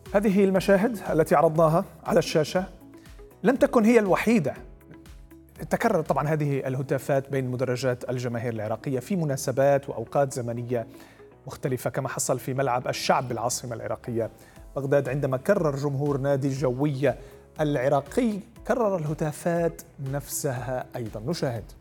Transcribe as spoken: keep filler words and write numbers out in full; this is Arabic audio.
هذه المشاهد التي عرضناها على الشاشة لم تكن هي الوحيدة. تكررت طبعا هذه الهتافات بين مدرجات الجماهير العراقية في مناسبات وأوقات زمنية مختلفة، كما حصل في ملعب الشعب بالعاصمة العراقية بغداد عندما كرر جمهور نادي الجوية العراقي كرر الهتافات نفسها أيضا. نشاهد.